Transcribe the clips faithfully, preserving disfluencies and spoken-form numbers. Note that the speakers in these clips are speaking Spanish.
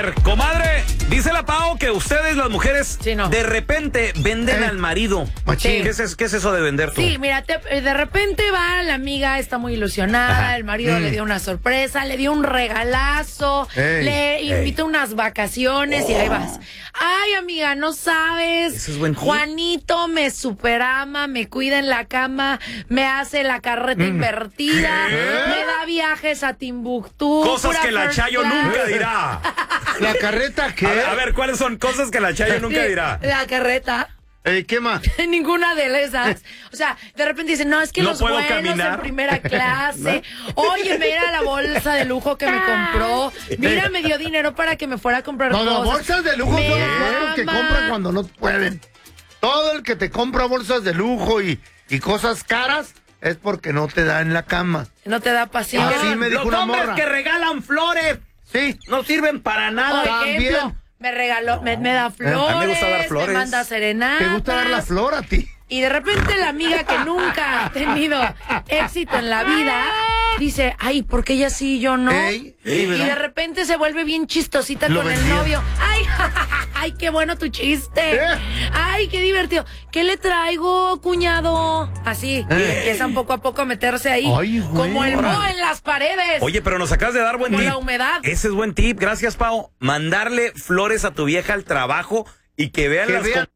ver, comadre, dice la Pao que ustedes, las mujeres, sí, no. de repente venden eh. al marido. Sí. ¿Qué es, ¿Qué es eso de vender tú? Sí, mira, te, de repente va la amiga, está muy ilusionada, Ajá. el marido mm. le dio una sorpresa, le dio un regalazo, Ey. le invitó Ey. unas vacaciones oh. y ahí vas. Ay, amiga, no sabes, Ese es buen Juanito me superama, me cuida en la cama, me hace la carreta mm. invertida, ¿Qué? me da viajes a Timbuktu. Cosas que la Chayo class. nunca dirá. ¿La carreta qué? A ver, a ver, ¿cuáles son cosas que la Chayo nunca sí, dirá? La carreta. Eh, ¿Qué más? Ninguna de esas. O sea, de repente dicen, no, es que no los puedo vuelos caminar. en primera clase. ¿No? Oye, mira la bolsa de lujo que me compró. Mira, me dio dinero para que me fuera a comprar no, cosas. No, bolsas de lujo me son los cuatro que compran cuando no pueden. Todo el que te compra bolsas de lujo y, y cosas caras es porque no te da en la cama. No te da pasión. Así me dijo los una hombres morra. que regalan flores. Sí. No sirven para nada. Por También. ejemplo, me regaló, me, me da flores. A mí me gusta dar flores. Me manda serenatas. ¿Te gusta dar la flor a ti? Y de repente la amiga que nunca ha tenido éxito en la vida dice, ay, ¿por qué ella sí y yo no? Ey, ey, y de repente se vuelve bien chistosita Lo con vendió. el novio. Ay, ay, qué bueno tu chiste. ¿Eh? Ay, qué divertido. ¿Qué le traigo, cuñado? Así, y empiezan poco a poco a meterse ahí. Ay, como el moho en las paredes. Oye, pero nos acabas de dar buen como tip. la humedad. Ese es buen tip. Gracias, Pao. Mandarle flores a tu vieja al trabajo y que vean Que las vean.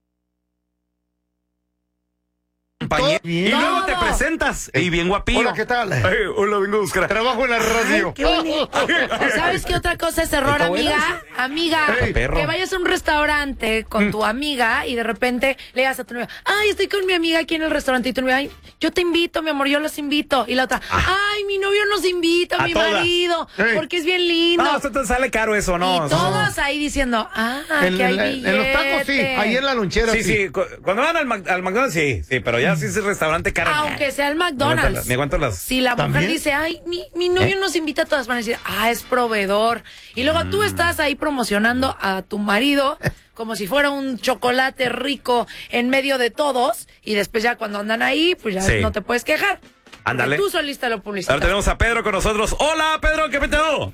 compañeras. Y Todo. luego te presentas. Y bien guapillo. Hola, ¿qué tal? Ay, hola, vengo a buscar. Trabajo en la radio. Ay, qué bonito. ¿Sabes qué otra cosa es error, ¿Está amiga? buena? Amiga, Hey. Perro. que vayas a un restaurante con tu amiga y de repente le digas a tu novia, ay, estoy con mi amiga aquí en el restaurante, y tu novia, ay, yo te invito, mi amor, yo los invito. Y la otra, ay, mi novio nos invita, A mi todas. marido, Hey. porque es bien lindo. No, esto te sale caro eso, no. y todos ahí diciendo, ah, En, que hay en la- billete. en los tacos sí, ahí en la lonchera Sí, sí. sí, cu- cuando van al, Mac- al McDonald's, sí, sí, pero ya si es el restaurante caro. Aunque sea el Me aguanto McDonald's. las- me aguanto las- Si la mujer ¿También? dice, ay, mi, mi novio ¿Eh? nos invita a todas, van a decir, ah, es proveedor. Y luego Mm. tú estás ahí promocionando a tu marido como si fuera un chocolate rico en medio de todos. Y después ya cuando andan ahí, pues ya Sí. no te puedes quejar. Ándale. Porque tú solista lo publicitas. Ahora tenemos a Pedro con nosotros. Hola, Pedro, ¿qué peteo?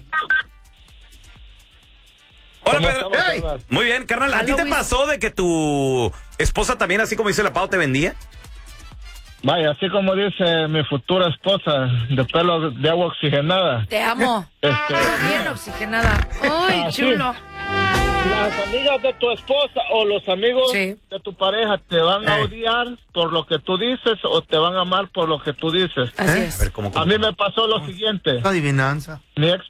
Hola, Pedro. Hey. Muy bien, carnal. ¿A ti te Luis. pasó de que tu esposa también, así como dice la Pau, te vendía? Vaya, así como dice mi futura esposa, de pelo de agua oxigenada. Te amo. Este, Bien oxigenada. Ay, Ah, sí. chulo. Las amigas de tu esposa o los amigos Sí. de tu pareja te van a Eh. odiar por lo que tú dices o te van a amar por lo que tú dices. Así ¿Eh? es. A ver, ¿cómo? A mí me pasó lo siguiente. Adivinanza. Mi ex